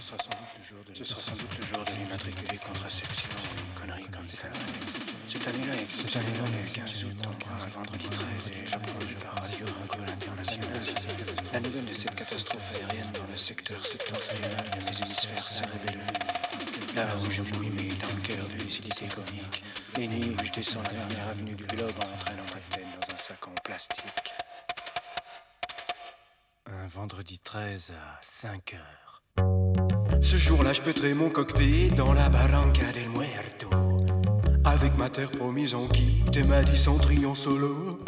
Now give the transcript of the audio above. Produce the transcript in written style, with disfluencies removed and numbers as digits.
Ce sera sans doute le jour de l'immatriculée contraception, une connerie comme ça. Cette année-là, le 15 août tombera un vendredi 13 et j'apprends par Radio Ringo International la nouvelle de cette catastrophe aérienne dans le secteur septentrional des hémisphères cérébelleux. Là où je mouille mais dans le cœur de lucidité comique, les nuits où je descends la dernière avenue du globe en entraînant ma tête dans un sac en plastique. Un vendredi 13 à 5 heures. Ce jour-là, je pèterai mon cockpit dans la barranca del Muerto, avec ma terre promise en guide et ma dysenterie en solo.